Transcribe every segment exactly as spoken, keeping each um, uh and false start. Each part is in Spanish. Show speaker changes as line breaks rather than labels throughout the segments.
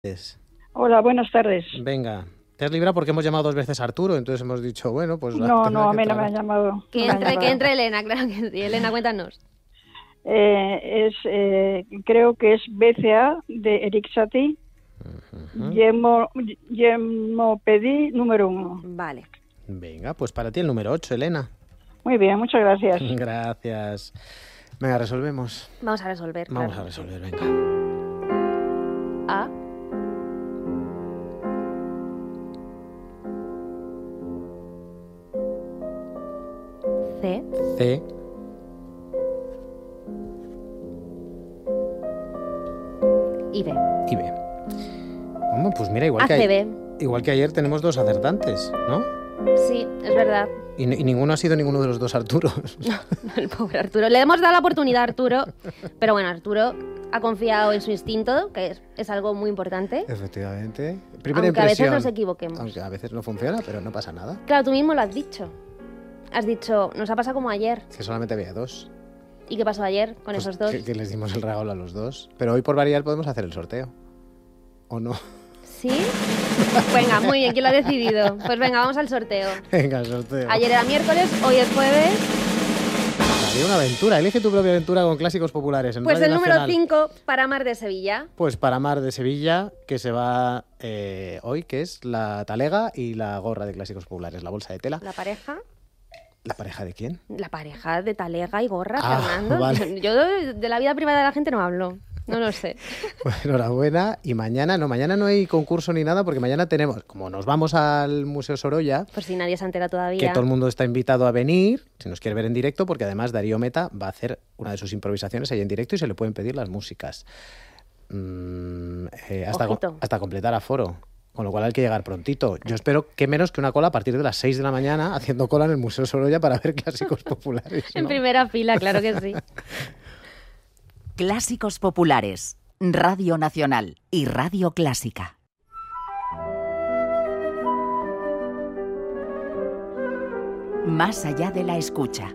Hola, buenas tardes.
Venga, te has librado porque hemos llamado dos veces a Arturo, entonces hemos dicho, bueno, pues...
No, no, a mí no me han llamado.
Que
no
entre,
me
que entre Elena, claro que sí. Elena, cuéntanos.
Eh, es, eh, creo que es B C A de Eric Satie, uh-huh. Yemo, Yemopedi número uno.
Vale.
Venga, pues para ti el número ocho, Elena.
Muy bien, muchas gracias.
Gracias. Venga, resolvemos.
Vamos a resolver.
Vamos
claro.
a resolver, venga.
A. C.
C.
Y B.
Y B. Bueno, pues mira, igual que,
A C B.
igual que ayer tenemos dos acertantes, ¿no?
Sí, es verdad.
Y, y ninguno ha sido ninguno de los dos Arturo.
No, el pobre Arturo. Le hemos dado la oportunidad a Arturo, pero bueno, Arturo ha confiado en su instinto, que es, es algo muy importante.
Efectivamente. Primera
aunque a
impresión,
veces nos equivoquemos.
Aunque a veces no funciona, pero no pasa nada.
Claro, tú mismo lo has dicho. Has dicho, nos ha pasado como ayer.
Que solamente había dos.
¿Y qué pasó ayer con
Pues
esos dos?
Que, que les dimos el regalo a los dos. Pero hoy por variar podemos hacer el sorteo. ¿O no?
¿Sí? Venga, muy bien, ¿quién lo ha decidido? Pues venga, vamos al sorteo.
Venga, el sorteo.
Ayer era miércoles, hoy es jueves.
Daría una aventura. Elige tu propia aventura con clásicos populares en
Pues
Radio
el número
Nacional.
cinco, para Mar de Sevilla.
Pues para Mar de Sevilla, que se va eh, hoy, que es la talega y la gorra de clásicos populares, la bolsa de tela.
La pareja.
¿La pareja de quién?
La pareja de talega y gorra,
Ah,
Fernando.
vale.
Yo de la vida privada de la gente no hablo. No lo sé.
Bueno, enhorabuena. Y mañana, no, mañana no hay concurso ni nada, porque mañana tenemos, como nos vamos al Museo Sorolla,
Por si nadie se entera todavía.
que todo el mundo está invitado a venir, si nos quiere ver en directo, porque además Darío Meta va a hacer una de sus improvisaciones ahí en directo y se le pueden pedir las músicas. Mm, eh, hasta,
Ojito.
hasta completar aforo. Con lo cual hay que llegar prontito. Yo espero que menos que una cola a partir de las seis de la mañana, haciendo cola en el Museo Sorolla para ver clásicos populares, ¿no?
En primera fila, claro que sí.
Clásicos populares, Radio Nacional y Radio Clásica. Más allá de la escucha.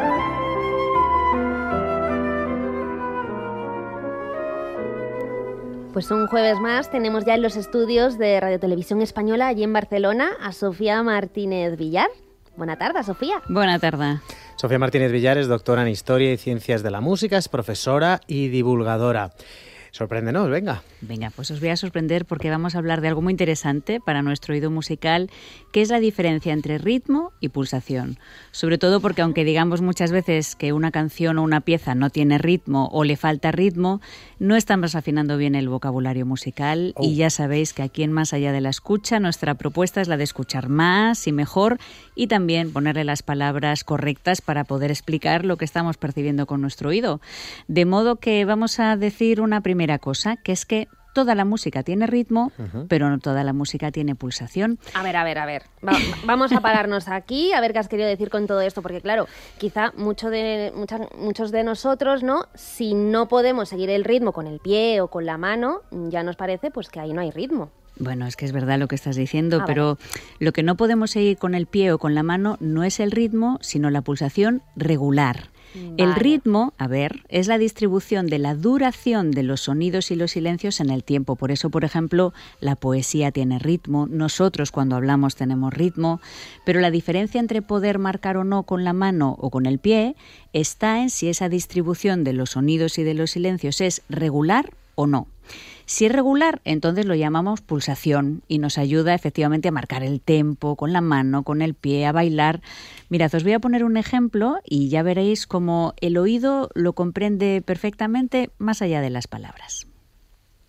Pues un jueves más tenemos ya en los estudios de Radio Televisión Española, allí en Barcelona, a Sofía Martínez Villar. Buena tarde, Sofía.
Buena tarde.
Sofía Martínez Villar es doctora en Historia y Ciencias de la Música, es profesora y divulgadora. Sorpréndenos, venga.
Venga, pues os voy a sorprender porque vamos a hablar de algo muy interesante para nuestro oído musical, que es la diferencia entre ritmo y pulsación. Sobre todo porque aunque digamos muchas veces que una canción o una pieza no tiene ritmo o le falta ritmo, no estamos afinando bien el vocabulario musical oh. y ya sabéis que aquí en Más allá de la escucha nuestra propuesta es la de escuchar más y mejor y también ponerle las palabras correctas para poder explicar lo que estamos percibiendo con nuestro oído. De modo que vamos a decir una primera Primera cosa, que es que toda la música tiene ritmo, uh-huh. pero no toda la música tiene pulsación.
A ver, a ver, a ver. Va, vamos a pararnos aquí a ver qué has querido decir con todo esto, porque claro, quizá mucho de, muchas, muchos de nosotros, ¿no? Si no podemos seguir el ritmo con el pie o con la mano, ya nos parece pues que ahí no hay ritmo.
Bueno, es que es verdad lo que estás diciendo,
ah,
pero
vale.
Lo que no podemos seguir con el pie o con la mano no es el ritmo, sino la pulsación regular.
Vale.
El ritmo, a ver, es la distribución de la duración de los sonidos y los silencios en el tiempo. Por eso, por ejemplo, la poesía tiene ritmo, nosotros cuando hablamos tenemos ritmo, pero la diferencia entre poder marcar o no con la mano o con el pie está en si esa distribución de los sonidos y de los silencios es regular o no. Si es regular, entonces lo llamamos pulsación y nos ayuda efectivamente a marcar el tempo con la mano, con el pie, a bailar. Mirad, os voy a poner un ejemplo y ya veréis cómo el oído lo comprende perfectamente más allá de las palabras.